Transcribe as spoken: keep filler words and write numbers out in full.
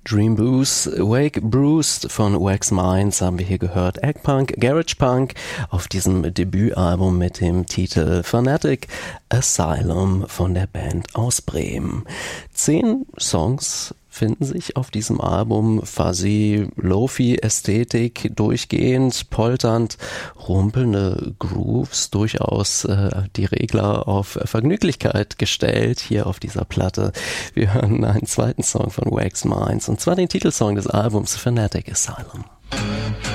Dream Boost, Wake Bruised von Wax Minds haben wir hier gehört. Eggpunk, Garage Punk auf diesem Debütalbum mit dem Titel Fanatic Asylum von der Band aus Bremen. Zehn Songs finden sich auf diesem Album, fuzzy, Lo-Fi-Ästhetik, durchgehend, polternd, rumpelnde Grooves, durchaus äh, die Regler auf Vergnüglichkeit gestellt hier auf dieser Platte. Wir hören einen zweiten Song von Wax Minds und zwar den Titelsong des Albums Fanatic Asylum.